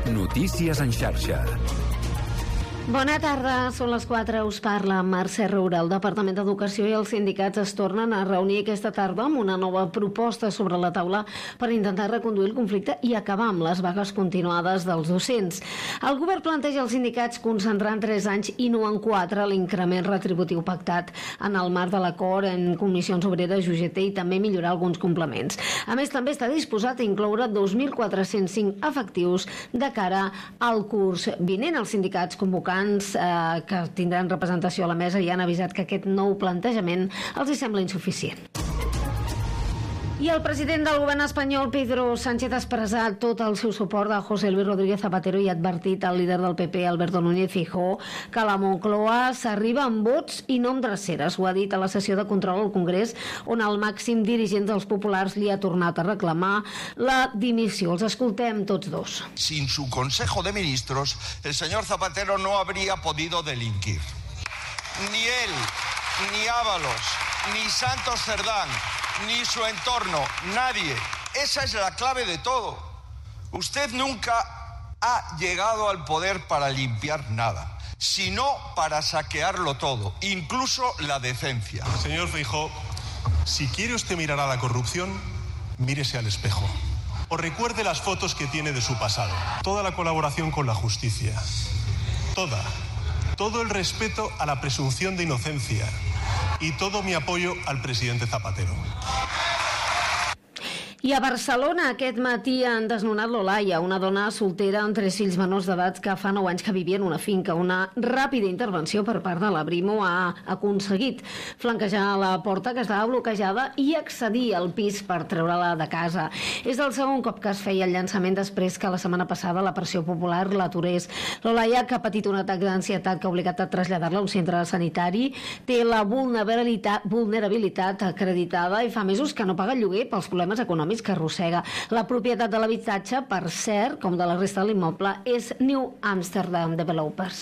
Notícies en xarxa. Bona tarda, són les 4, us parla Mercè Roura. El Departament d'Educació i els sindicats es tornen a reunir aquesta tarda amb una nova proposta sobre la taula per intentar reconduir el conflicte i acabar amb les vagues continuades dels docents. El govern planteja als sindicats concentrar en 3 anys i no en 4 l'increment retributiu pactat en el marc de l'acord en comissions obreres UGT i també millorar alguns complements. A més, també està disposat a incloure 2.405 efectius de cara al curs vinent. Els sindicats convocants que tindran representació a la mesa i han avisat que aquest nou plantejament els hi sembla insuficient. I el president del govern espanyol, Pedro Sánchez, ha expressat tot el seu suport a José Luis Rodríguez Zapatero i ha advertit al líder del PP, Alberto Núñez Feijóo, que a la Moncloa s'arriba amb vots i no amb dreceres. Ho ha dit a la sessió de control al Congrés, on el màxim dirigent dels populars li ha tornat a reclamar la dimissió. Els escoltem tots dos. Sin su Consejo de Ministros, el señor Zapatero no habría podido delinquir. Ni él, ni Ábalos, ni Santos Cerdán, ni su entorno, nadie. Esa es la clave de todo. Usted nunca ha llegado al poder para limpiar nada, sino para saquearlo todo, incluso la decencia. Señor Feijóo, si quiere usted mirar a la corrupción, mírese al espejo. O recuerde las fotos que tiene de su pasado. Toda la colaboración con la justicia. Todo el respeto a la presunción de inocencia. Y todo mi apoyo al presidente Zapatero. I a Barcelona aquest matí han desnonat l'Olaia, una dona soltera amb 3 fills menors d'edat que fa 9 anys que vivia en una finca. Una ràpida intervenció per part de la Brimo ha aconseguit flanquejar la porta que estava bloquejada i accedir al pis per treure-la de casa. És el segon cop que es feia el llançament després que la setmana passada la pressió popular l'aturés. L'Olaia, que ha patit un atac d'ansietat que ha obligat a traslladar-la a un centre sanitari, té la vulnerabilitat acreditada i fa mesos que no paga el lloguer pels problemes econòmics que arrossega. La propietat de l'habitatge, per cert, com de la resta de l'immoble, és New Amsterdam Developers.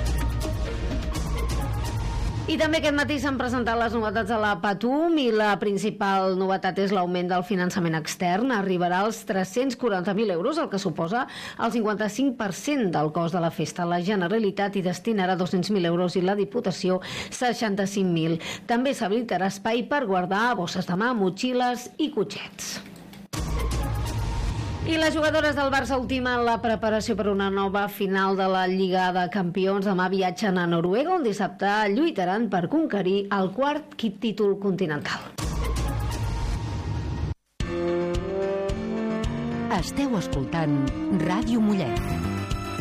I també aquest matí s'han presentat les novetats de la Patum i la principal novetat és l'augment del finançament extern. Arribarà als 340.000 euros, el que suposa el 55% del cost de la festa. La Generalitat hi destinarà 200.000 euros i la Diputació 65.000. També s'habilitarà espai per guardar bosses de mà, motxilles i cotxets. I les jugadores del Barça ultimen la preparació per una nova final de la Lliga de Campions. Demà viatgen a Noruega, on dissabte lluitaran per conquerir el 4è títol continental. Esteu escoltant Ràdio Mollet.